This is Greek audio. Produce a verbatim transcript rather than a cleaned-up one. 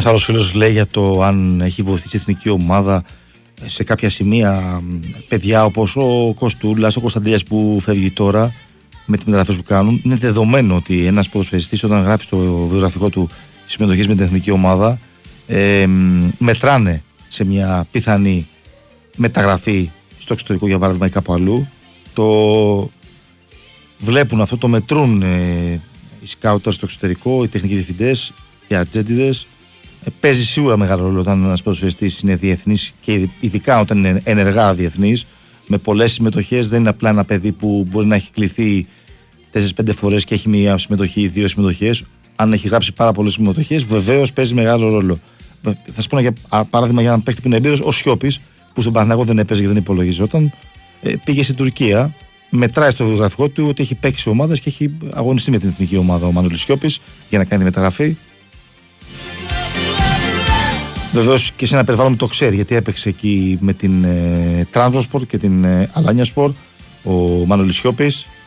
άλλος φίλος λέει για το αν έχει βοηθήσει η εθνική ομάδα σε κάποια σημεία παιδιά όπως ο Κωστούλας, ο Κωνσταντέλιας που φεύγει τώρα με τις μεταγραφές που κάνουν. Είναι δεδομένο ότι ένας ποδοσφαιριστής όταν γράφει στο βιογραφικό του συμμετοχές με την εθνική ομάδα ε, μετράνε σε μια πιθανή μεταγραφή στο εξωτερικό, για παράδειγμα, ή κάπου αλλού. Το βλέπουν αυτό, το μετρούν ε, οι σκάουτερ στο εξωτερικό, οι τεχνικοί διευθυντές, οι ατζέντιδες. Ε, παίζει σίγουρα μεγάλο ρόλο όταν ένας ποδοσφαιριστής είναι διεθνής και ειδικά όταν είναι ενεργά διεθνής, με πολλές συμμετοχές. Δεν είναι απλά ένα παιδί που μπορεί να έχει κληθεί τέσσερις πέντε φορές και έχει μία συμμετοχή ή δύο συμμετοχές. Αν έχει γράψει πάρα πολλές συμμετοχές, βεβαίως παίζει μεγάλο ρόλο. Θα σα πω για παράδειγμα για έναν παίκτη που είναι εμπειρός, ο Σιώπης, που στον Παναθηναϊκό δεν έπαιζε και δεν υπολογιζόταν. Ε, πήγε στην Τουρκία, μετράει στο βιογραφικό του ότι έχει παίξει ομάδες και έχει αγωνιστεί με την εθνική ομάδα ο Μανώλης Σιώπης για να κάνει μεταγραφή. Βεβαίως και σε ένα περιβάλλον το ξέρει, γιατί έπαιξε εκεί με την ε, Trabzonspor και την ε, Alanya Sport ο Μανώλης Σιώπης.